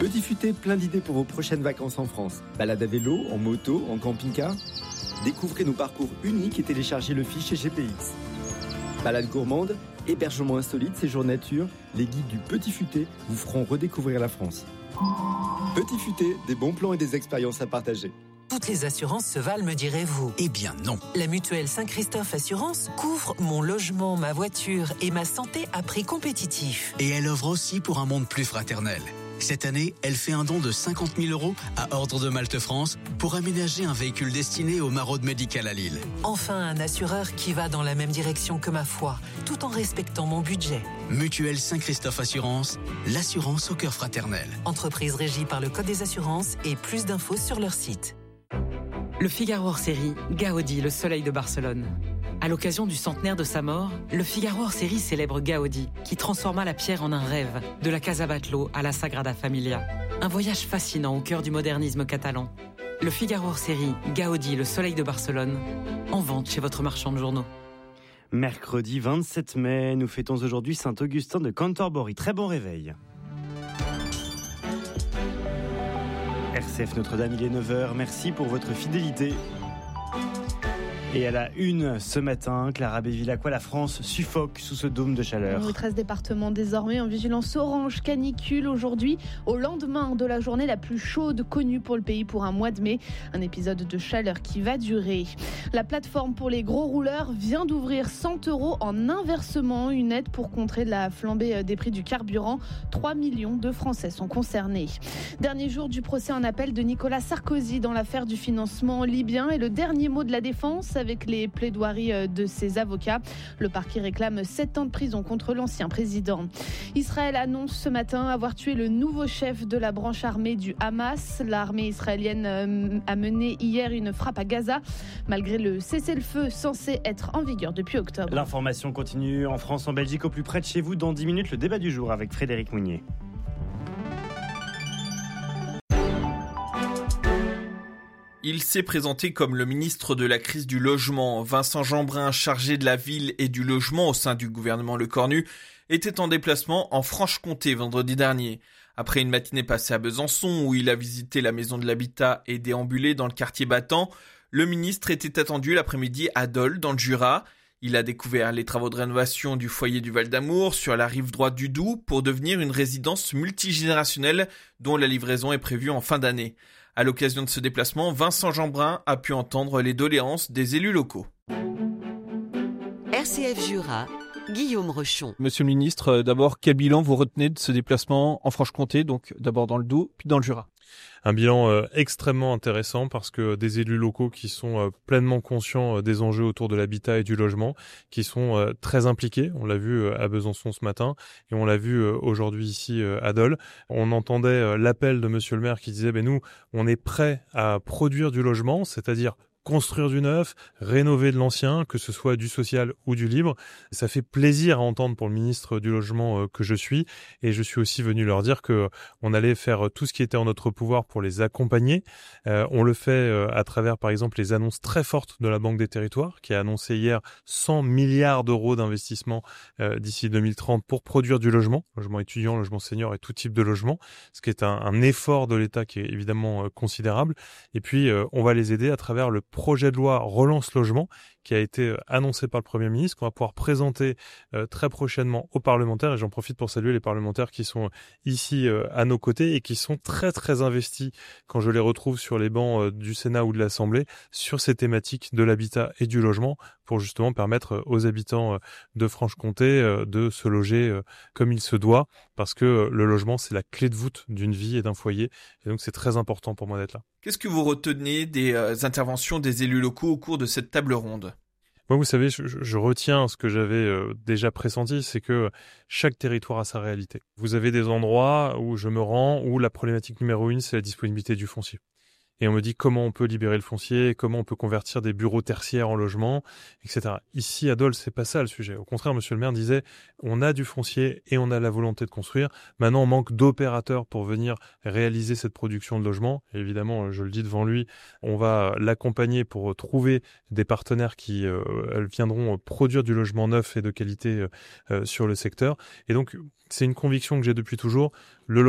Petit Futé, plein d'idées pour vos prochaines vacances en France. Balade à vélo, en moto, en camping-car. Découvrez nos parcours uniques et téléchargez le fichier GPX. Balade gourmande, hébergement insolite, séjour nature, les guides du Petit Futé vous feront redécouvrir la France. Petit Futé, des bons plans et des expériences à partager. Toutes les assurances se valent, me direz-vous. Eh bien non. La mutuelle Saint-Christophe Assurance couvre mon logement, ma voiture et ma santé à prix compétitif. Et elle œuvre aussi pour un monde plus fraternel. Cette année, elle fait un don de 50 000 € à Ordre de Malte France pour aménager un véhicule destiné aux maraudes médicales à Lille. Enfin, un assureur qui va dans la même direction que ma foi, tout en respectant mon budget. Mutuelle Saint-Christophe Assurance, l'assurance au cœur fraternel. Entreprise régie par le Code des assurances et plus d'infos sur leur site. Le Figaro hors série, Gaudi, le soleil de Barcelone. À l'occasion du centenaire de sa mort, le Figaro hors série célèbre Gaudi, qui transforma la pierre en un rêve, de la Casa Batlló à la Sagrada Familia. Un voyage fascinant au cœur du modernisme catalan. Le Figaro hors série, Gaudi, le soleil de Barcelone, en vente chez votre marchand de journaux. Mercredi 27 mai, nous fêtons aujourd'hui Saint-Augustin de Cantorbéry. Très bon réveil. RCF Notre-Dame, il est 9h. Merci pour votre fidélité. Et à la une ce matin, Clara Béville-Lacroix, la France suffoque sous ce dôme de chaleur. Oui, 13 départements désormais en vigilance orange canicule aujourd'hui, au lendemain de la journée la plus chaude connue pour le pays pour un mois de mai. Un épisode de chaleur qui va durer. La plateforme pour les gros rouleurs vient d'ouvrir 100 € en inversement, une aide pour contrer la flambée des prix du carburant. 3 millions de Français sont concernés. Dernier jour du procès en appel de Nicolas Sarkozy dans l'affaire du financement libyen et le dernier mot de la défense avec les plaidoiries de ses avocats. Le parquet réclame 7 ans de prison contre l'ancien président. Israël annonce ce matin avoir tué le nouveau chef de la branche armée du Hamas. L'armée israélienne a mené hier une frappe à Gaza, malgré le cessez-le-feu censé être en vigueur depuis octobre. L'information continue en France, en Belgique, au plus près de chez vous. Dans 10 minutes, le débat du jour avec Frédéric Mounier. Il s'est présenté comme le ministre de la crise du logement. Vincent Jeanbrun, chargé de la ville et du logement au sein du gouvernement Lecornu, était en déplacement en Franche-Comté vendredi dernier. Après une matinée passée à Besançon où il a visité la maison de l'habitat et déambulé dans le quartier battant, le ministre était attendu l'après-midi à Dole dans le Jura. Il a découvert les travaux de rénovation du foyer du Val-d'Amour sur la rive droite du Doubs pour devenir une résidence multigénérationnelle dont la livraison est prévue en fin d'année. À l'occasion de ce déplacement, Vincent Jeanbrun a pu entendre les doléances des élus locaux. RCF Jura, Guillaume Rechon. Monsieur le ministre, d'abord, quel bilan vous retenez de ce déplacement en Franche-Comté, donc d'abord dans le Doubs, puis dans le Jura ? Un bilan extrêmement intéressant parce que des élus locaux qui sont pleinement conscients des enjeux autour de l'habitat et du logement, qui sont très impliqués. On l'a vu à Besançon ce matin et on l'a vu aujourd'hui ici à Dole. On entendait l'appel de monsieur le maire qui disait nous, on est prêt à produire du logement, c'est-à-dire construire du neuf, rénover de l'ancien, que ce soit du social ou du libre. Ça fait plaisir à entendre pour le ministre du Logement que je suis. Et je suis aussi venu leur dire que on allait faire tout ce qui était en notre pouvoir pour les accompagner. On le fait à travers, par exemple, les annonces très fortes de la Banque des Territoires, qui a annoncé hier 100 milliards d'euros d'investissement d'ici 2030 pour produire du logement étudiant, logement senior et tout type de logement, ce qui est un effort de l'État qui est évidemment considérable. Et puis, on va les aider à travers le projet de loi Relance Logement qui a été annoncé par le Premier ministre, qu'on va pouvoir présenter très prochainement aux parlementaires. Et j'en profite pour saluer les parlementaires qui sont ici à nos côtés et qui sont très très investis quand je les retrouve sur les bancs du Sénat ou de l'Assemblée sur ces thématiques de l'habitat et du logement pour justement permettre aux habitants de Franche-Comté de se loger comme il se doit, parce que le logement, c'est la clé de voûte d'une vie et d'un foyer. Et donc, c'est très important pour moi d'être là. Qu'est-ce que vous retenez des interventions des élus locaux au cours de cette table ronde ? Moi, vous savez, je retiens ce que j'avais déjà pressenti, c'est que chaque territoire a sa réalité. Vous avez des endroits où je me rends, où la problématique numéro 1, c'est la disponibilité du foncier. Et on me dit comment on peut libérer le foncier, comment on peut convertir des bureaux tertiaires en logements, etc. Ici, à Dole, c'est pas ça le sujet. Au contraire, monsieur le maire disait, on a du foncier et on a la volonté de construire. Maintenant, on manque d'opérateurs pour venir réaliser cette production de logements. Et évidemment, je le dis devant lui, on va l'accompagner pour trouver des partenaires qui viendront produire du logement neuf et de qualité sur le secteur. Et donc, c'est une conviction que j'ai depuis toujours. Le